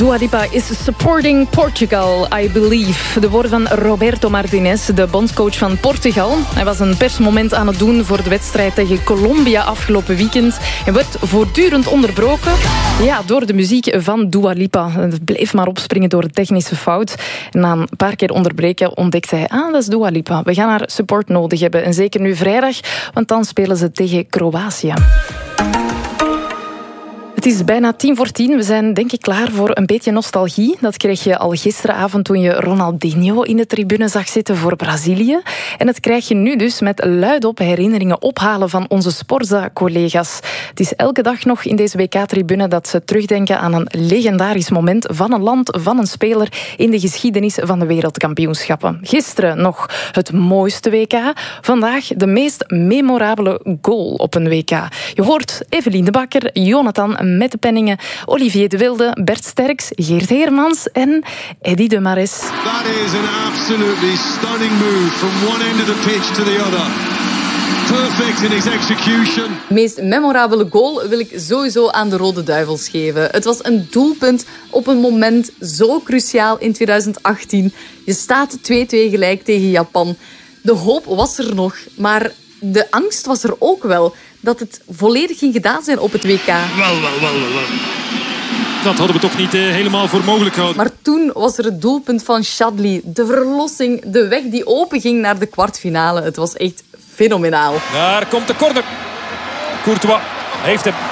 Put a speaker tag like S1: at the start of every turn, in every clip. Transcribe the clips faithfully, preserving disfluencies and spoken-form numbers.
S1: Dua Lipa is supporting Portugal, I believe. De woorden van Roberto Martinez, de bondscoach van Portugal. Hij was een persmoment aan het doen voor de wedstrijd tegen Colombia afgelopen weekend. En werd voortdurend onderbroken ja, door de muziek van Dua Lipa. Het bleef maar opspringen door een technische fout. En na een paar keer onderbreken ontdekte hij... ah, dat is Dua Lipa. We gaan haar support nodig hebben. En zeker nu vrijdag, want dan spelen ze tegen Kroatië. Het is bijna tien voor tien. We zijn denk ik klaar voor een beetje nostalgie. Dat kreeg je al gisteravond toen je Ronaldinho in de tribune zag zitten voor Brazilië. En dat krijg je nu dus met luidop herinneringen ophalen van onze Sporza-collega's. Het is elke dag nog in deze W K-tribune dat ze terugdenken aan een legendarisch moment van een land, van een speler in de geschiedenis van de wereldkampioenschappen. Gisteren nog het mooiste W K. Vandaag de meest memorabele goal op een W K. Je hoort Evelien de Bakker, Jonathan met de penningen, Olivier de Wilde, Bert Sterks, Geert Heermans en Eddy de Maris.
S2: That is an absolutely stunning move from one end of the pitch to the other. Perfect in his execution.
S3: De meest memorabele goal wil ik sowieso aan de Rode Duivels geven. Het was een doelpunt op een moment zo cruciaal in twintig achttien. Je staat twee-twee gelijk tegen Japan. De hoop was er nog, maar de angst was er ook wel dat het volledig ging gedaan zijn op het W K.
S4: Wel, wel, wel, wel. Dat hadden we toch niet uh, helemaal voor mogelijk gehouden.
S3: Maar toen was er het doelpunt van Chadli. De verlossing, de weg die openging naar de kwartfinale. Het was echt fenomenaal.
S4: Daar komt de corner. Courtois heeft hem.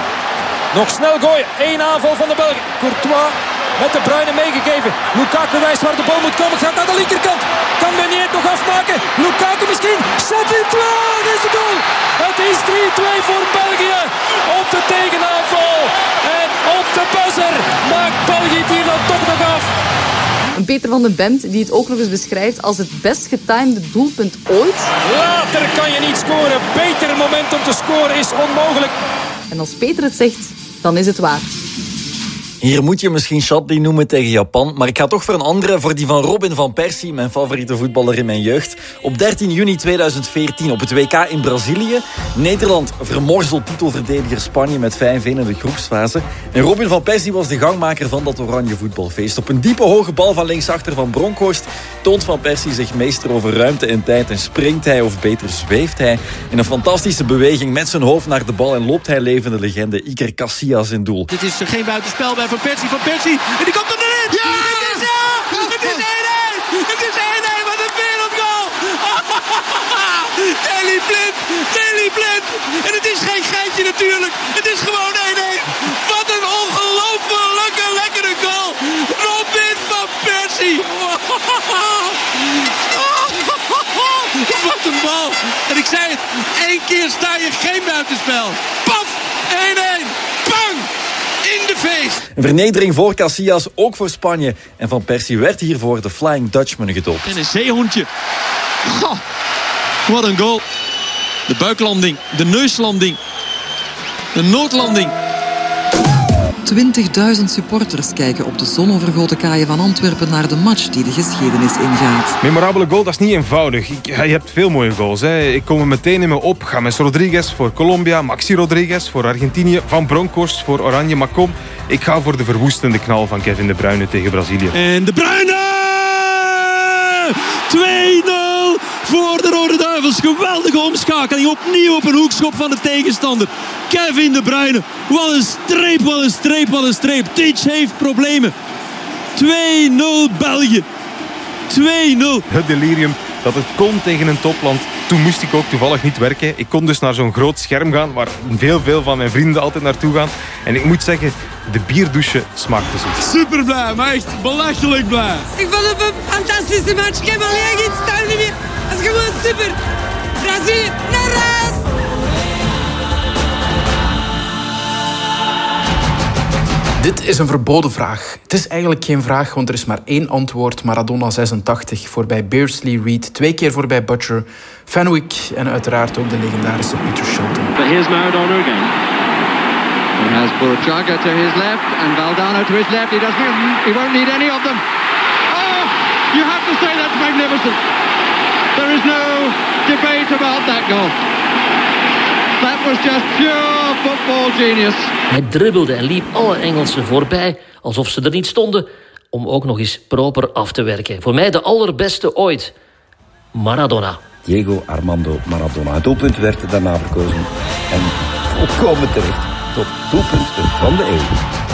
S4: Nog snel gooien. Eén aanval van de Belgen. Courtois met de Bruyne meegegeven. Lukaku wijst waar de bal moet komen. Het gaat naar de linkerkant. Kan Meunier het nog afmaken? Lukaku misschien. Chadli, klaar is de goal. Het is drie-twee voor België. Op de tegenaanval. En op de buzzer maakt België het hier dan toch nog af.
S3: Peter van den Bent die het ook nog eens beschrijft als het best getimede doelpunt ooit.
S4: Later kan je niet scoren. Beter moment om te scoren is onmogelijk.
S3: En als Peter het zegt, dan is het waar.
S5: Hier moet je misschien Chadli noemen tegen Japan, maar ik ga toch voor een andere, voor die van Robin van Persie, mijn favoriete voetballer in mijn jeugd. Op dertien juni tweeduizend veertien op het W K in Brazilië. Nederland vermorzelt titelverdediger Spanje met vijf-een in de groepsfase. En Robin van Persie was de gangmaker van dat oranje voetbalfeest. Op een diepe hoge bal van linksachter van Bronkhorst toont Van Persie zich meester over ruimte en tijd en springt hij, of beter zweeft hij, in een fantastische beweging met zijn hoofd naar de bal en loopt hij levende legende Iker Casillas in doel.
S6: Dit is geen buitenspel bij Van Persie, Van Persie, en die komt er erin! Ja! Het is ja! Het is één-één! Het is één-één, wat een wereldgoal! Daley Blind, Daley Blind! En het is geen geintje natuurlijk, het is gewoon één-één! Wat een ongelofelijke lekkere goal! Robin van Persie! Wat een bal! En ik zei het, één keer sta je geen buitenspel. Paf! één-één! Bang! In de feest.
S5: Een vernedering voor Casillas, ook voor Spanje. En Van Persie werd hiervoor de Flying Dutchman gedoopt.
S6: En een zeehondje. Goh, wat een goal. De buiklanding, de neuslanding, de noodlanding.
S7: twintigduizend supporters kijken op de zonovergoten kaaien van Antwerpen naar de match die de geschiedenis ingaat.
S8: Memorabele goal, dat is niet eenvoudig. Ik, ja, je hebt veel mooie goals. Hè. Ik kom er meteen in me op. James Rodriguez voor Colombia, Maxi Rodriguez voor Argentinië, Van Bronckhorst voor Oranje. Maar kom, ik ga voor de verwoestende knal van Kevin De Bruyne tegen Brazilië.
S6: En De Bruyne! twee nul voor de Rode Duivels. Geweldige omschakeling. Opnieuw op een hoekschop van de tegenstander. Kevin De Bruyne. Wat een streep, wat een streep, wat een streep. Titch heeft problemen. twee nul België. twee nul.
S8: Het delirium dat het kon tegen een topland. Toen moest ik ook toevallig niet werken. Ik kon dus naar zo'n groot scherm gaan waar veel, veel van mijn vrienden altijd naartoe gaan. En ik moet zeggen, de bierdouche smaakte zoet.
S6: Super blij, maar echt belachelijk blij.
S9: Ik vond het een fantastische match. Ik heb alleen geen staan meer. Het is gewoon super. Brazilië, naar huis!
S10: Dit is een verboden vraag. Het is eigenlijk geen vraag, want er is maar één antwoord. Maradona zesentachtig, voorbij Beardsley Reed, twee keer voorbij Butcher, Fenwick en uiteraard ook de legendarische Peter Shilton.
S11: But here's Maradona again. He has Burruchaga to his left and Valdano to his left. He doesn't. He won't need any of them. Oh, you have to say that's magnificent. There is no debate about that goal. That was just pure football genius.
S12: Hij dribbelde en liep alle Engelsen voorbij, alsof ze er niet stonden, om ook nog eens proper af te werken. Voor mij de allerbeste ooit. Maradona.
S13: Diego Armando Maradona. Het doelpunt werd daarna verkozen. En volkomen terecht tot doelpunt van de eeuw.